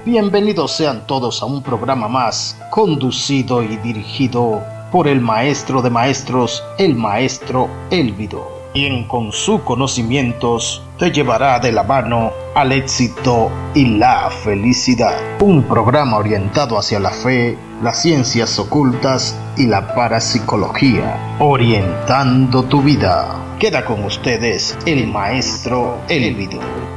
Bienvenidos sean todos a un programa más, conducido y dirigido por el maestro de maestros, el maestro Elvido, quien con sus conocimientos te llevará de la mano al éxito y la felicidad. Un programa orientado hacia la fe, las ciencias ocultas y la parapsicología, orientando tu vida. Queda con ustedes el maestro Elvido.